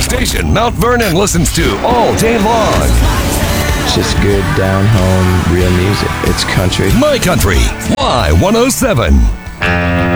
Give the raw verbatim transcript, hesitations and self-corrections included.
station Mount Vernon listens to all day long. It's just good, down home, real music. It's country. My Country, Y one oh seven.